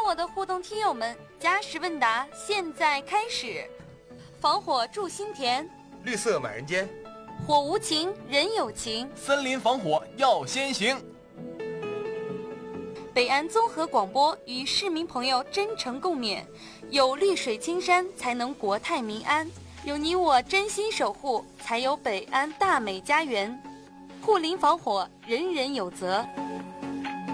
我的互动听友们，加时问答现在开始。防火筑心田， 绿色满人间， 火无情人有情， 森林防火要先行。 北安综合广播与市民朋友真诚共勉，有绿水青山才能国泰民安，有你我真心守护才有北安大美家园。护林防火人人有责。